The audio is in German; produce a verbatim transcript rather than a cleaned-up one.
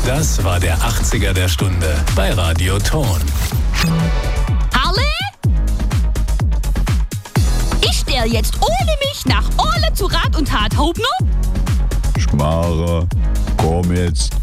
Das war der achtziger der Stunde bei Radio Ton. Harle? Ich stell jetzt ohne mich nach Orle zu Rat und Tat. Hobner? Schmarre, komm jetzt.